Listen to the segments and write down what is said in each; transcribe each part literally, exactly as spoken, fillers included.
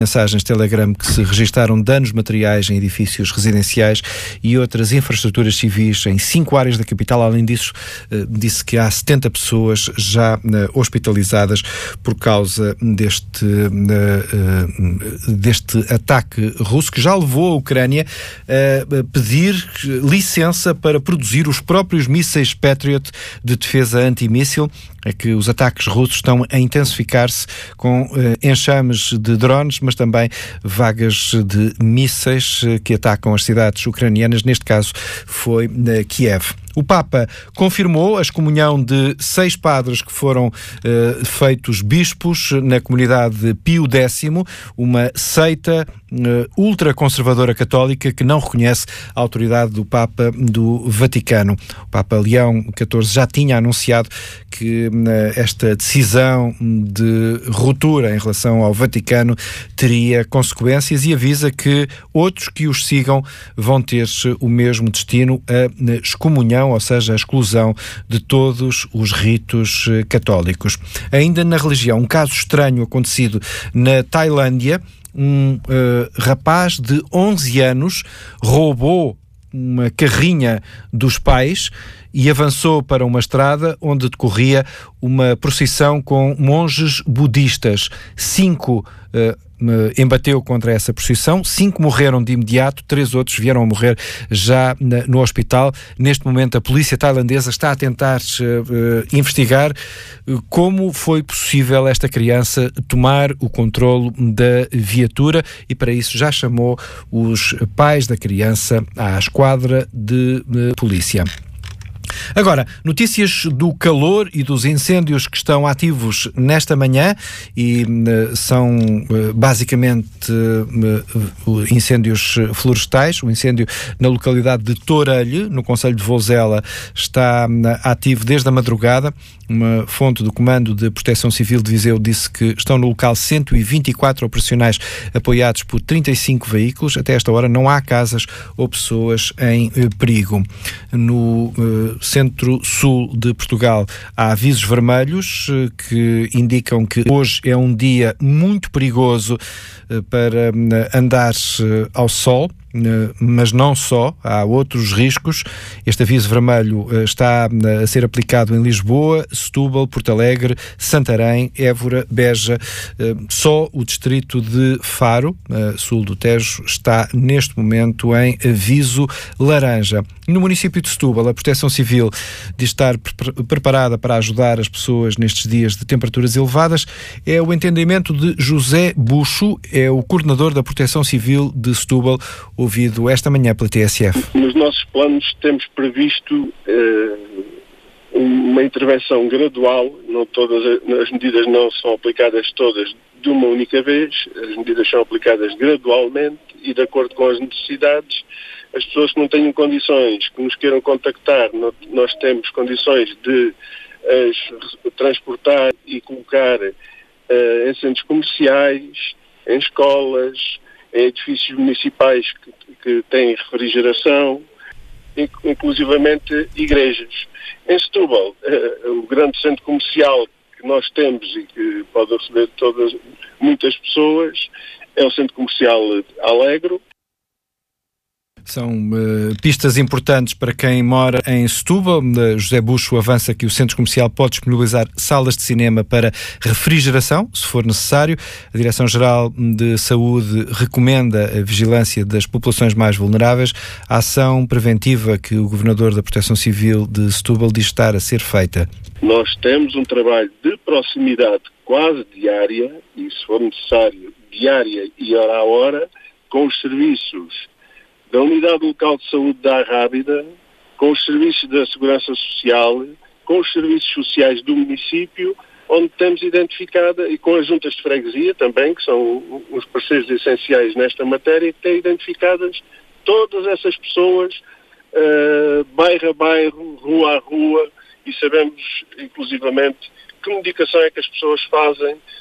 mensagens Telegram que se registaram danos materiais em edifícios residenciais e outras infraestruturas civis em cinco áreas da capital. Além disso, disse que há setenta pessoas já hospitalizadas por causa deste, deste ataque russo, que já levou a Ucrânia a pedir licença para produzir os próprios mísseis Patriot de defesa antimíssil. É que os ataques russos estão a intensificar-se com eh, enxames de drones, mas também vagas de mísseis eh, que atacam as cidades ucranianas. Neste caso foi eh, Kiev. O Papa confirmou a excomunhão de seis padres que foram uh, feitos bispos na comunidade Pio X, uma seita uh, ultraconservadora católica que não reconhece a autoridade do Papa do Vaticano. O Papa Leão catorze já tinha anunciado que uh, esta decisão de ruptura em relação ao Vaticano teria consequências e avisa que outros que os sigam vão ter o mesmo destino, a excomunhão, ou seja, a exclusão de todos os ritos católicos. Ainda na religião, um caso estranho acontecido na Tailândia. Um uh, rapaz de onze anos roubou uma carrinha dos pais e avançou para uma estrada onde decorria uma procissão com monges budistas. Cinco uh, embateu contra essa procissão, cinco morreram de imediato, três outros vieram a morrer já na, no hospital. Neste momento a polícia tailandesa está a tentar uh, investigar uh, como foi possível esta criança tomar o controlo da viatura e para isso já chamou os pais da criança à esquadra de uh, polícia. Agora, notícias do calor e dos incêndios que estão ativos nesta manhã e uh, são uh, basicamente uh, incêndios florestais. O incêndio na localidade de Torelho, no concelho de Vouzela, está uh, ativo desde a madrugada. Uma fonte do Comando de Proteção Civil de Viseu disse que estão no local cento e vinte e quatro operacionais apoiados por trinta e cinco veículos. Até esta hora não há casas ou pessoas em uh, perigo. No uh, centro-sul de Portugal há avisos vermelhos uh, que indicam que hoje é um dia muito perigoso uh, para uh, andar uh, ao sol. Mas não só, há outros riscos. Este aviso vermelho está a ser aplicado em Lisboa, Setúbal, Porto Alegre, Santarém, Évora, Beja. Só o distrito de Faro, sul do Tejo, está neste momento em aviso laranja. No município de Setúbal, a Proteção Civil diz estar pre- preparada para ajudar as pessoas nestes dias de temperaturas elevadas. É o entendimento de José Buxo, é o coordenador da Proteção Civil de Setúbal, ouvido esta manhã pela T S F. Nos nossos planos temos previsto uh, uma intervenção gradual. Não todas as medidas não são aplicadas todas de uma única vez. As medidas são aplicadas gradualmente e de acordo com as necessidades. As pessoas que não tenham condições, que nos queiram contactar, nós temos condições de as transportar e colocar uh, em centros comerciais, em escolas, em edifícios municipais que, que têm refrigeração, inclusivamente igrejas. Em Setúbal, uh, o grande centro comercial que nós temos e que pode receber todas, muitas pessoas é o Centro Comercial Alegro. São uh, pistas importantes para quem mora em Setúbal. Uh, José Buxo avança que o Centro Comercial pode disponibilizar salas de cinema para refrigeração, se for necessário. A Direção-Geral de Saúde recomenda a vigilância das populações mais vulneráveis. A ação preventiva que o Governador da Proteção Civil de Setúbal diz estar a ser feita. Nós temos um trabalho de proximidade quase diária, e se for necessário, diária e hora a hora, com os serviços da Unidade Local de Saúde da Arrábida, com os serviços da Segurança Social, com os serviços sociais do município, onde temos identificada, e com as juntas de freguesia também, que são os parceiros essenciais nesta matéria, que têm identificadas todas essas pessoas, uh, bairro a bairro, rua a rua, e sabemos, inclusivamente, que medicação é que as pessoas fazem,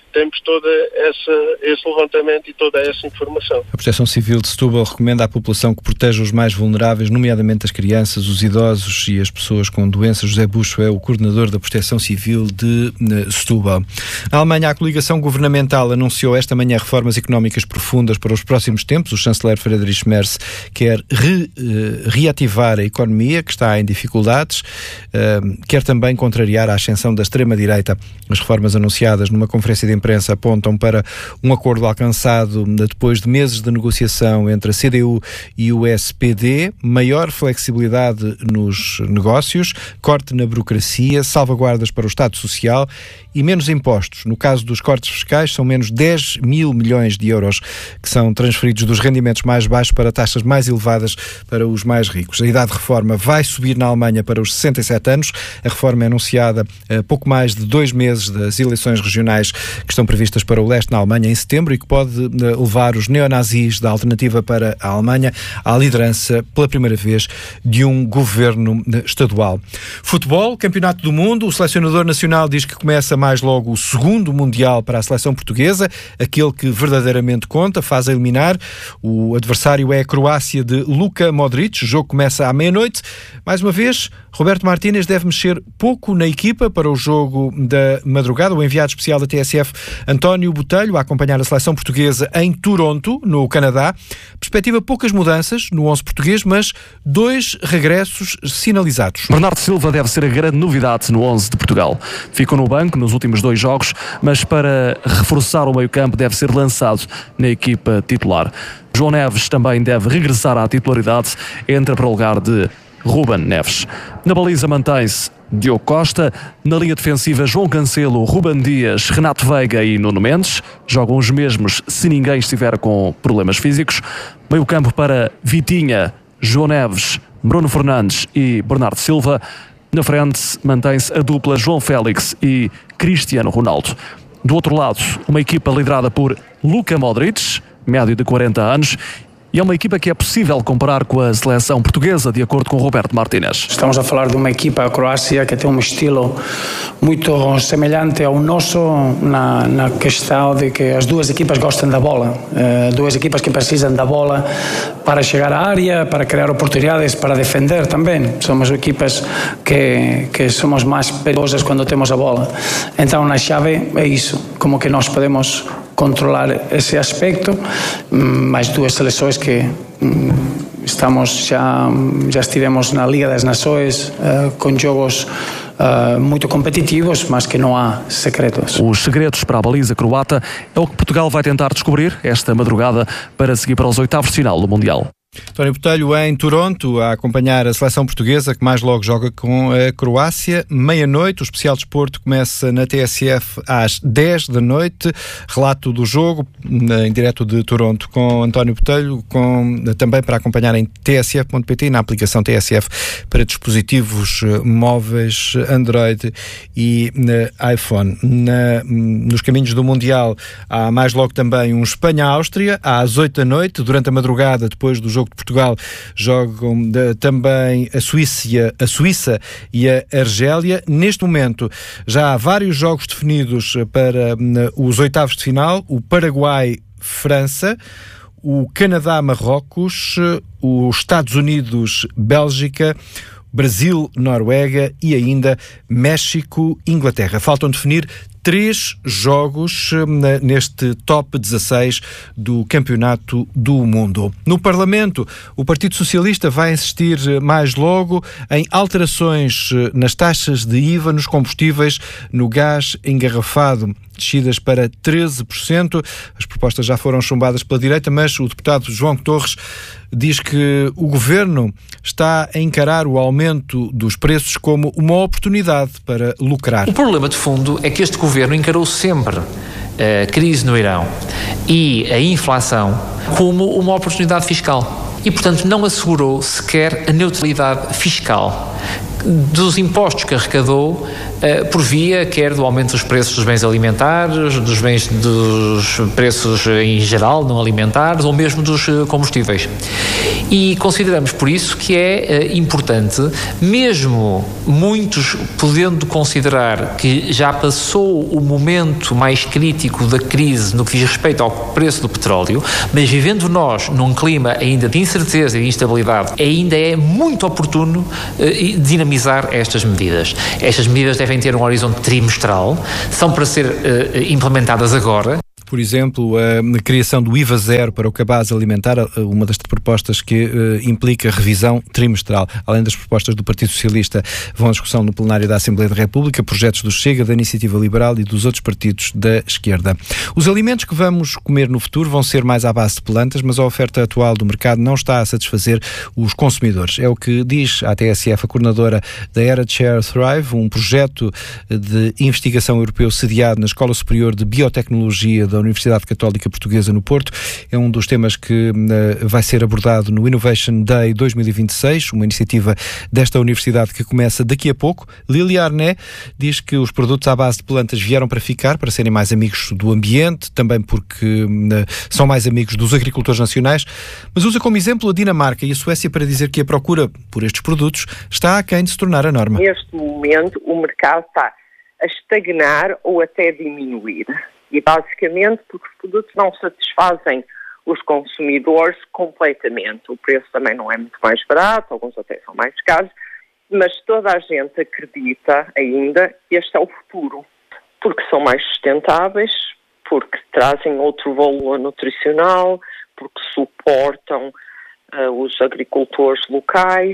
temos todo essa, esse levantamento e toda essa informação. A Proteção Civil de Setúbal recomenda à população que proteja os mais vulneráveis, nomeadamente as crianças, os idosos e as pessoas com doenças. José Buxo é o coordenador da Proteção Civil de Setúbal. Na Alemanha, a coligação governamental anunciou esta manhã reformas económicas profundas para os próximos tempos. O chanceler Friedrich Merz quer re, uh, reativar a economia, que está em dificuldades, uh, quer também contrariar a ascensão da extrema-direita. As reformas anunciadas numa conferência de imprensa apontam para um acordo alcançado depois de meses de negociação entre a C D U e o S P D, maior flexibilidade nos negócios, corte na burocracia, salvaguardas para o Estado Social e menos impostos. No caso dos cortes fiscais, são menos dez mil milhões de euros que são transferidos dos rendimentos mais baixos para taxas mais elevadas para os mais ricos. A idade de reforma vai subir na Alemanha para os sessenta e sete anos. A reforma é anunciada a pouco mais de dois meses das eleições regionais que estão previstas para o leste na Alemanha em setembro e que pode levar os neonazis da Alternativa para a Alemanha à liderança pela primeira vez de um governo estadual. Futebol, Campeonato do Mundo. O selecionador nacional diz que começa mais logo o segundo Mundial para a seleção portuguesa, aquele que verdadeiramente conta, faz a eliminar. O adversário é a Croácia de Luka Modric. O jogo começa à meia-noite. Mais uma vez, Roberto Martínez deve mexer pouco na equipa para o jogo da madrugada. O enviado especial da T S F, António Botelho, a acompanhar a seleção portuguesa em Toronto, no Canadá. Perspectiva poucas mudanças no onze português, mas dois regressos sinalizados. Bernardo Silva deve ser a grande novidade no onze de Portugal. Ficou no banco nos últimos dois jogos, mas para reforçar o meio-campo deve ser lançado na equipa titular. João Neves também deve regressar à titularidade, entra para o lugar de Ruben Neves. Na baliza mantém-se Diogo Costa, na linha defensiva João Cancelo, Ruben Dias, Renato Veiga e Nuno Mendes, jogam os mesmos se ninguém estiver com problemas físicos. Meio campo para Vitinha, João Neves, Bruno Fernandes e Bernardo Silva. Na frente mantém-se a dupla João Félix e Cristiano Ronaldo. Do outro lado, uma equipa liderada por Luka Modric, médio de quarenta anos, e é uma equipa que é possível comparar com a seleção portuguesa, de acordo com Roberto Martínez. Estamos a falar de uma equipa, a Croácia, que tem um estilo muito semelhante ao nosso na, na questão de que as duas equipas gostam da bola. Uh, duas equipas que precisam da bola para chegar à área, para criar oportunidades, para defender também. Somos equipas que, que somos mais perigosas quando temos a bola. Então, na chave é isso, como que nós podemos controlar esse aspecto, mais duas seleções que estamos já, já estivemos na Liga das Nações uh, com jogos uh, muito competitivos, mas que não há segredos. Os segredos para a baliza croata é o que Portugal vai tentar descobrir esta madrugada para seguir para os oitavos de final do Mundial. António Botelho em Toronto, a acompanhar a seleção portuguesa, que mais logo joga com a Croácia. Meia-noite, o especial desporto começa na T S F às dez da noite. Relato do jogo, em direto de Toronto, com António Botelho, com, também para acompanhar em t s f ponto p t e na aplicação T S F para dispositivos móveis Android e iPhone. Na, nos caminhos do Mundial há mais logo também um Espanha-Áustria, às oito da noite, durante a madrugada, depois do jogo de Portugal, jogam de, também a Suíça, a Suíça e a Argélia. Neste momento já há vários jogos definidos para uh, os oitavos de final: o Paraguai-França, o Canadá-Marrocos, os Estados Unidos-Bélgica, Brasil-Noruega e ainda México-Inglaterra. Faltam definir três jogos neste top dezasseis do Campeonato do Mundo. No Parlamento, o Partido Socialista vai insistir mais logo em alterações nas taxas de I V A nos combustíveis, no gás engarrafado, descidas para treze por cento. As propostas já foram chumbadas pela direita, mas o deputado João Torres diz que o governo está a encarar o aumento dos preços como uma oportunidade para lucrar. O problema de fundo é que este governo encarou sempre a crise no Irão e a inflação como uma oportunidade fiscal e, portanto, não assegurou sequer a neutralidade fiscal dos impostos que arrecadou por via quer do aumento dos preços dos bens alimentares, dos bens dos preços em geral não alimentares ou mesmo dos combustíveis. E consideramos por isso que é importante, mesmo muitos podendo considerar que já passou o momento mais crítico da crise no que diz respeito ao preço do petróleo, mas vivendo nós num clima ainda de incerteza e de instabilidade, ainda é muito oportuno uh, dinamizar estas medidas. Estas medidas devem ter um horizonte trimestral, são para ser uh, implementadas agora. Por exemplo, a criação do I V A zero para o cabaz alimentar, uma das propostas que uh, implica revisão trimestral. Além das propostas do Partido Socialista, vão à discussão no plenário da Assembleia da República, projetos do Chega, da Iniciativa Liberal e dos outros partidos da esquerda. Os alimentos que vamos comer no futuro vão ser mais à base de plantas, mas a oferta atual do mercado não está a satisfazer os consumidores. É o que diz a T S F, a coordenadora da Era Share Thrive, um projeto de investigação europeu sediado na Escola Superior de Biotecnologia da Universidade Católica Portuguesa no Porto. É um dos temas que uh, vai ser abordado no Innovation Day dois mil e vinte e seis, uma iniciativa desta universidade que começa daqui a pouco. Lilia Arné diz que os produtos à base de plantas vieram para ficar, para serem mais amigos do ambiente, também porque uh, são mais amigos dos agricultores nacionais, mas usa como exemplo a Dinamarca e a Suécia para dizer que a procura por estes produtos está aquém de se tornar a norma. Neste momento o mercado está a estagnar ou até diminuir. E basicamente porque os produtos não satisfazem os consumidores completamente. O preço também não é muito mais barato, alguns até são mais caros, mas toda a gente acredita ainda que este é o futuro, porque são mais sustentáveis, porque trazem outro valor nutricional, porque suportam uh, os agricultores locais.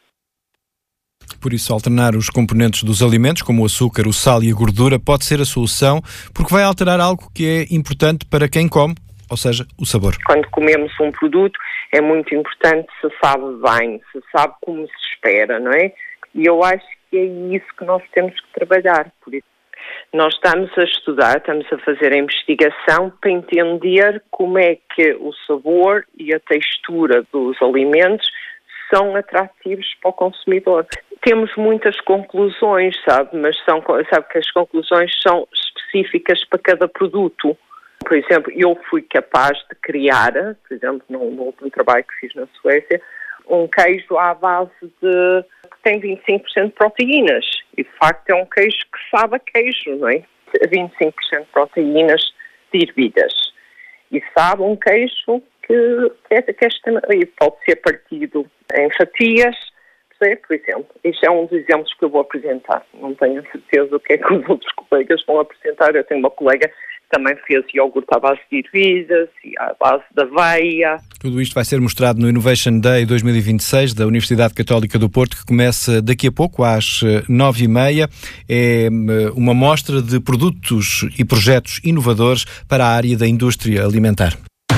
Por isso, alternar os componentes dos alimentos, como o açúcar, o sal e a gordura, pode ser a solução, porque vai alterar algo que é importante para quem come, ou seja, o sabor. Quando comemos um produto, é muito importante se sabe bem, se sabe como se espera, não é? E eu acho que é isso que nós temos que trabalhar. Por isso, nós estamos a estudar, estamos a fazer a investigação para entender como é que o sabor e a textura dos alimentos são atrativos para o consumidor. Temos muitas conclusões, sabe, mas são, sabe que as conclusões são específicas para cada produto. Por exemplo, eu fui capaz de criar, por exemplo, no, no último trabalho que fiz na Suécia, um queijo à base de que tem vinte e cinco por cento de proteínas. E de facto é um queijo que sabe a queijo, não é? vinte e cinco por cento de proteínas diluídas. E sabe um queijo que, que, é, que é, pode ser partido em fatias, por exemplo. Isto é um dos exemplos que eu vou apresentar. Não tenho certeza do que é que os outros colegas vão apresentar. Eu tenho uma colega que também fez iogurte à base de ervilhas e à base de aveia. Tudo isto vai ser mostrado no Innovation Day dois mil e vinte e seis da Universidade Católica do Porto, que começa daqui a pouco, às nove e meia. É uma mostra de produtos e projetos inovadores para a área da indústria alimentar.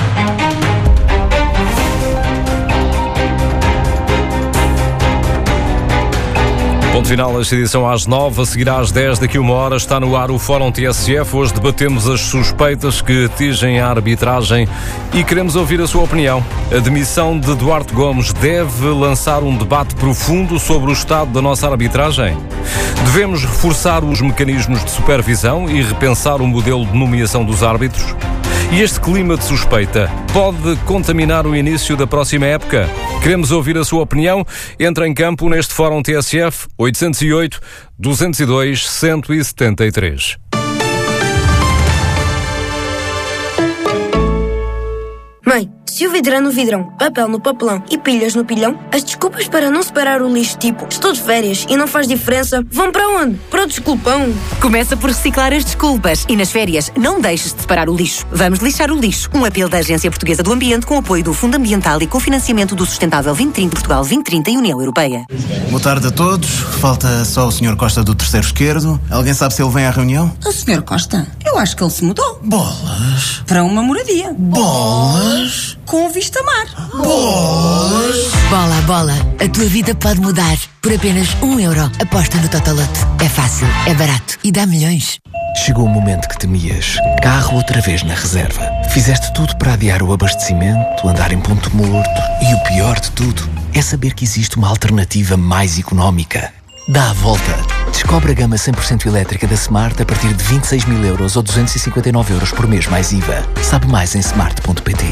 Ponto final, esta edição às nove, a seguir às dez, daqui uma hora está no ar o Fórum T S F. Hoje debatemos as suspeitas que atingem a arbitragem e queremos ouvir a sua opinião. A demissão de Duarte Gomes deve lançar um debate profundo sobre o estado da nossa arbitragem? Devemos reforçar os mecanismos de supervisão e repensar o modelo de nomeação dos árbitros? E este clima de suspeita pode contaminar o início da próxima época? Queremos ouvir a sua opinião. Entra em campo neste Fórum T S F oitocentos e oito, duzentos e dois, cento e setenta e três. Mãe, se o vidro é no vidrão, papel no papelão e pilhas no pilhão, as desculpas para não separar o lixo, tipo estou de férias e não faz diferença, vão para onde? Para o desculpão. Começa por reciclar as desculpas e nas férias não deixes de separar o lixo. Vamos lixar o lixo. Um apelo da Agência Portuguesa do Ambiente com apoio do Fundo Ambiental e com financiamento do Sustentável vinte trinta Portugal vinte trinta e União Europeia. Boa tarde a todos. Falta só o senhor Costa do terceiro esquerdo. Alguém sabe se ele vem à reunião? O senhor Costa? Eu acho que ele se mudou. Bolas. Para uma moradia. Bolas. Com vista mar. Bolas. Bola, bola. A tua vida pode mudar. Por apenas um euro. Aposta no Totoloto. É fácil, é barato e dá milhões. Chegou o momento que temias. Carro outra vez na reserva. Fizeste tudo para adiar o abastecimento, andar em ponto morto. E o pior de tudo é saber que existe uma alternativa mais económica. dá a volta. Descobre a gama cem por cento elétrica da Smart a partir de vinte e seis mil euros ou duzentos e cinquenta e nove euros por mês mais I V A. Sabe mais em smart ponto pt.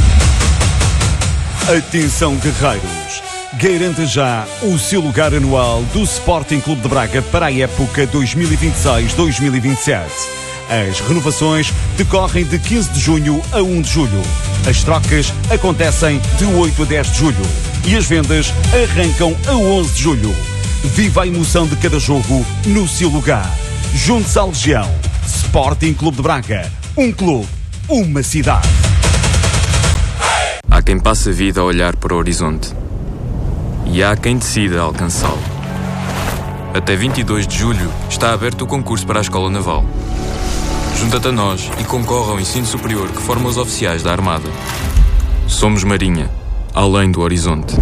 Atenção, guerreiros! Garanta já o seu lugar anual do Sporting Clube de Braga para a época dois mil e vinte e seis dois mil e vinte e sete. As renovações decorrem de quinze de junho a primeiro de julho. As trocas acontecem de oito a dez de julho. E as vendas arrancam a onze de julho. Viva a emoção de cada jogo no seu lugar. Junte-se à Legião. Sporting Clube de Braga. Um clube, uma cidade. Há quem passe a vida a olhar para o horizonte. E há quem decida alcançá-lo. Até vinte e dois de julho está aberto o concurso para a Escola Naval. Junta-te a nós e concorre ao ensino superior que forma os oficiais da Armada. Somos Marinha, além do horizonte.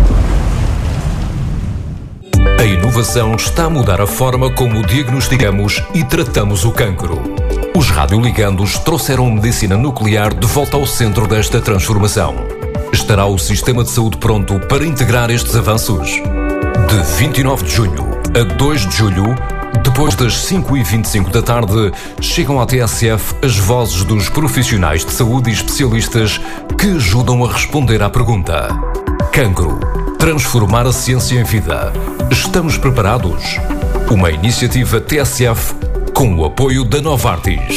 A inovação está a mudar a forma como diagnosticamos e tratamos o cancro. Os radioligandos trouxeram medicina nuclear de volta ao centro desta transformação. Estará o sistema de saúde pronto para integrar estes avanços? De vinte e nove de junho a dois de julho, depois das cinco e vinte e cinco da tarde, chegam à T S F as vozes dos profissionais de saúde e especialistas que ajudam a responder à pergunta: cancro, transformar a ciência em vida. Estamos preparados? Uma iniciativa T S F com o apoio da Novartis.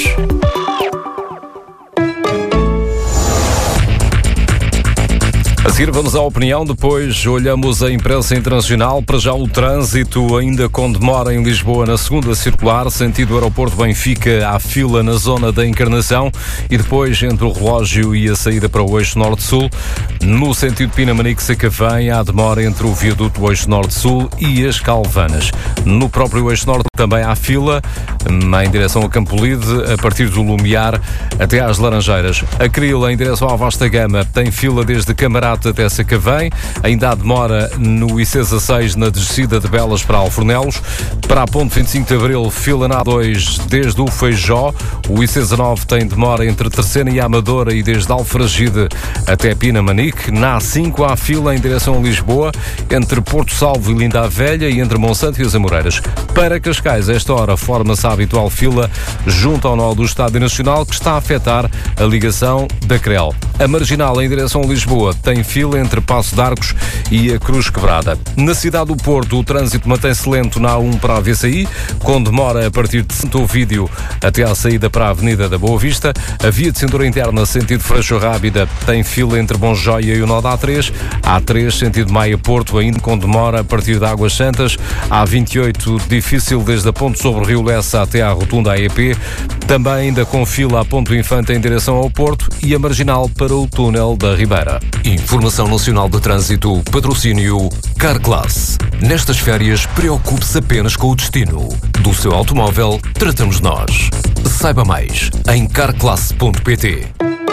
A seguir vamos à opinião, depois olhamos a imprensa internacional. Para já o trânsito ainda com demora em Lisboa na segunda circular, sentido aeroporto Benfica, há fila na zona da Encarnação e depois entre o relógio e a saída para o eixo norte-sul. No sentido Pinamanique-Sacavém há demora entre o viaduto do eixo norte-sul e as Calvanas. No próprio eixo norte também há fila em direção a Campolide, a partir do Lumiar até às Laranjeiras. A Cril em direção à Vasta Gama tem fila desde Camarate até Sacavém. Ainda há demora no I C E S A seis na descida de Belas para Alfornelos. Para a ponte vinte e cinco de Abril, fila na A dois desde o Feijó. O I C E S A nove tem demora entre Terceira e Amadora e desde Alfragide até Pinamanique. Na A cinco há fila em direção a Lisboa, entre Porto Salvo e Linda a Velha e entre Monsanto e as Amoreiras. Para Cascais, a esta hora, forma-se a habitual fila junto ao nó do Estádio Nacional, que está a afetar a ligação da C R E L. A Marginal em direção a Lisboa tem fila entre Passo de Arcos e a Cruz Quebrada. Na cidade do Porto, o trânsito mantém-se lento na A um para a V C I, com demora a partir de Santo Ovídio até à saída para a Avenida da Boa Vista. A via de cintura interna, sentido Freixo Rábida, tem fila entre Bom Joia e o nó da A três. A três, sentido Maia-Porto, ainda com demora a partir de Águas Santas. A vinte e oito, difícil desde a ponte sobre o Rio Lessa até à rotunda A E P. Também ainda com fila a Ponto Infante em direção ao Porto e a Marginal para o túnel da Ribeira. Informação Nacional de Trânsito, patrocínio Carclass. Nestas férias, preocupe-se apenas com o destino. Do seu automóvel, tratamos nós. Saiba mais em carclass ponto pt.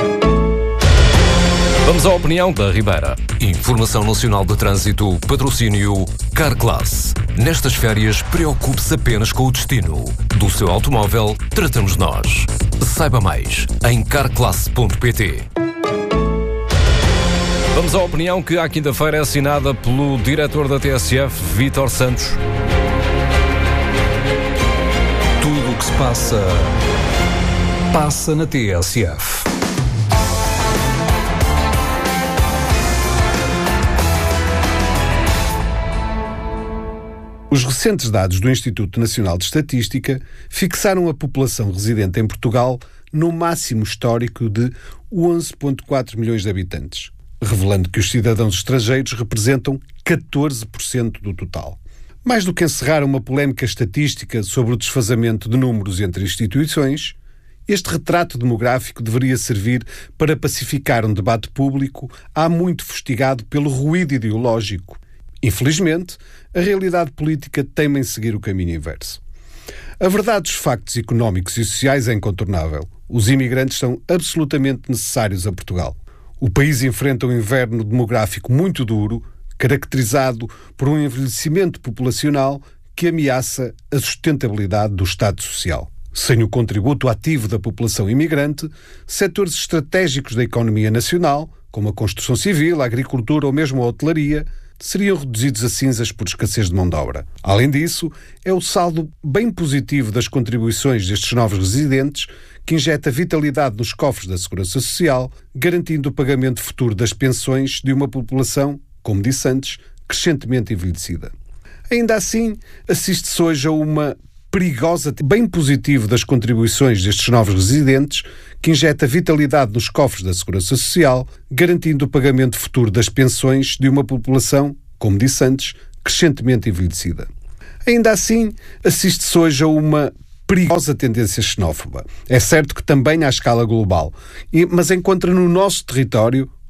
Vamos à opinião da Ribeira. Informação Nacional de Trânsito, patrocínio Carclass. Nestas férias, preocupe-se apenas com o destino. Do seu automóvel, tratamos nós. Saiba mais em carclass ponto pt. Vamos à opinião que à quinta-feira é assinada pelo diretor da T S F, Vítor Santos. Tudo o que se passa, passa na T S F. Os recentes dados do Instituto Nacional de Estatística fixaram a população residente em Portugal no máximo histórico de onze vírgula quatro milhões de habitantes, revelando que os cidadãos estrangeiros representam catorze por cento do total. Mais do que encerrar uma polémica estatística sobre o desfazamento de números entre instituições, este retrato demográfico deveria servir para pacificar um debate público há muito fustigado pelo ruído ideológico. Infelizmente, a realidade política teima em seguir o caminho inverso. A verdade dos factos económicos e sociais é incontornável. Os imigrantes são absolutamente necessários a Portugal. O país enfrenta um inverno demográfico muito duro, caracterizado por um envelhecimento populacional que ameaça a sustentabilidade do Estado Social. Sem o contributo ativo da população imigrante, setores estratégicos da economia nacional, como a construção civil, a agricultura ou mesmo a hotelaria, seriam reduzidos a cinzas por escassez de mão de obra. Além disso, é o saldo bem positivo das contribuições destes novos residentes que injeta vitalidade nos cofres da Segurança Social, garantindo o pagamento futuro das pensões de uma população, como disse antes, crescentemente envelhecida. Ainda assim, assiste-se hoje a uma perigosa, bem positivo das contribuições destes novos residentes, que injeta vitalidade nos cofres da Segurança Social, garantindo o pagamento futuro das pensões de uma população, como disse antes, crescentemente envelhecida. Ainda assim, assiste-se hoje a uma perigosa tendência xenófoba. É certo que também à escala global, mas encontra no nosso território